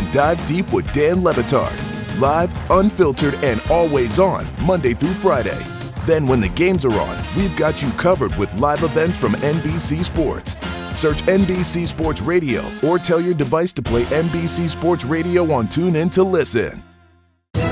Dive Deep with Dan Le Batard. Live, unfiltered, and always on, Monday through Friday. Then when the games are on, we've got you covered with live events from NBC Sports. Search NBC Sports Radio or tell your device to play NBC Sports Radio on TuneIn to listen.